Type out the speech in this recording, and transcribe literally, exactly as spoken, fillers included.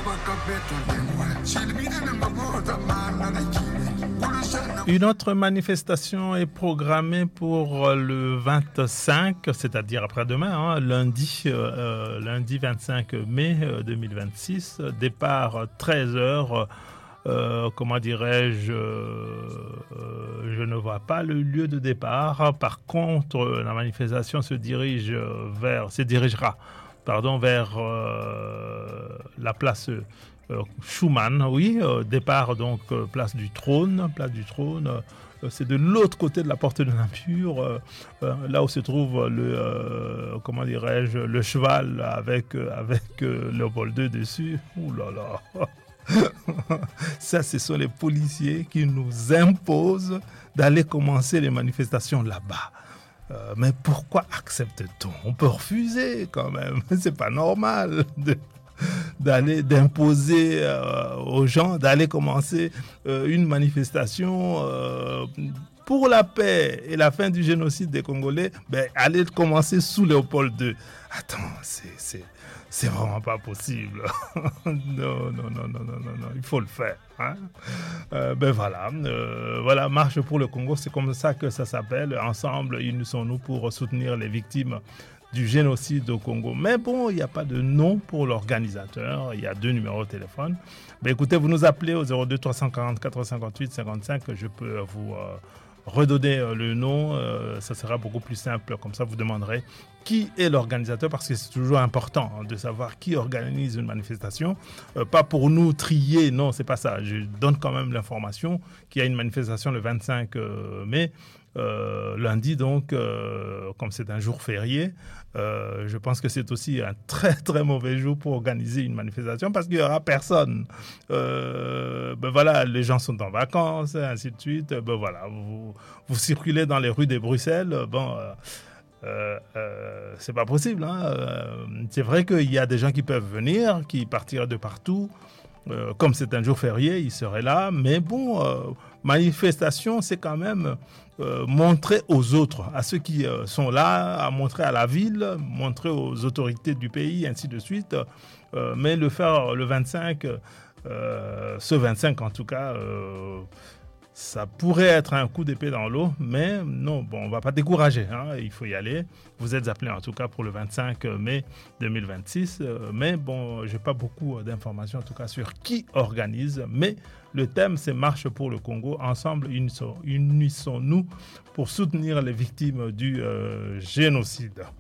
Une autre manifestation est programmée pour le vingt-cinq, c'est-à-dire après-demain, hein, lundi, euh, lundi vingt-cinq mai deux mille vingt-six, départ treize heures. Euh, comment dirais-je, euh, je ne vois pas le lieu de départ. Par contre, la manifestation se dirige vers, se dirigera, pardon, vers euh, la place euh, Schumann, oui, euh, départ donc euh, place du Trône, place du Trône. Euh, c'est de l'autre côté de la porte de Namur, euh, euh, là où se trouve le, euh, comment dirais-je, le cheval avec euh, avec euh, Léopold deux dessus. Ouh là là. Ça, ce sont les policiers qui nous imposent d'aller commencer les manifestations là-bas. Euh, mais pourquoi accepte-t-on? On peut refuser quand même. C'est pas normal de, d'aller d'imposer euh, aux gens d'aller commencer euh, une manifestation euh, pour la paix et la fin du génocide des Congolais. Ben, aller commencer sous Léopold deux. Attends, c'est c'est C'est vraiment pas possible. non, non, non, non, non, non, non, il faut le faire. Hein? Euh, ben voilà, euh, voilà, Marche pour le Congo, c'est comme ça que ça s'appelle. Ensemble, unissons-nous pour soutenir les victimes du génocide au Congo. Mais bon, il n'y a pas de nom pour l'organisateur. Il y a deux numéros de téléphone. Ben écoutez, vous nous appelez au zéro deux trois cent quarante-quatre cinquante-huit cinquante-cinq. Je peux vous euh, redonner euh, le nom. Euh, ça sera beaucoup plus simple. Comme ça, vous demanderez qui est l'organisateur, parce que c'est toujours important hein, de savoir qui organise une manifestation. Euh, pas pour nous trier, non, c'est pas ça. Je donne quand même l'information qu'il y a une manifestation le vingt-cinq mai. Euh, lundi, donc, euh, comme c'est un jour férié, euh, je pense que c'est aussi un très très mauvais jour pour organiser une manifestation parce qu'il n'y aura personne. Euh, ben voilà, les gens sont en vacances, et ainsi de suite. Ben voilà, vous, vous circulez dans les rues de Bruxelles, bon, euh, euh, euh, c'est pas possible. Hein. Euh, c'est vrai qu'il y a des gens qui peuvent venir, qui partiraient de partout. Euh, comme c'est un jour férié, ils seraient là. Mais bon, euh, manifestation, c'est quand même euh, montrer aux autres, à ceux qui euh, sont là, à montrer à la ville, montrer aux autorités du pays, ainsi de suite. Euh, mais le faire le vingt-cinq, euh, ce vingt-cinq en tout cas, euh, ça pourrait être un coup d'épée dans l'eau, mais non, bon, on ne va pas décourager, hein, il faut y aller. Vous êtes appelés en tout cas pour le vingt-cinq mai deux mille vingt-six, euh, mais bon, je n'ai pas beaucoup d'informations en tout cas sur qui organise, mais le thème c'est Marche pour le Congo. Ensemble, unissons-nous pour soutenir les victimes du euh, génocide.